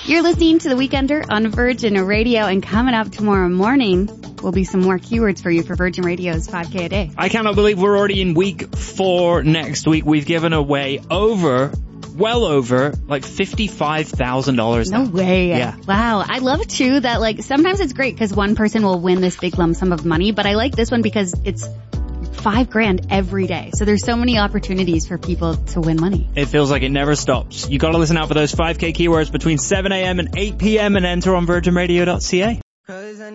You're listening to The Weekender on Virgin Radio, and coming up tomorrow morning will be some more keywords for you for Virgin Radio's 5K a day. I cannot believe we're already in week 4 next week. We've given away well over, like $55,000 now. No way. Yeah. Wow. I love too that like sometimes it's great because one person will win this big lump sum of money, but I like this one because it's $5,000 every day. So there's so many opportunities for people to win money. It feels like it never stops. You gotta listen out for those 5K keywords between 7 a.m. and 8 p.m. and enter on virginradio.ca.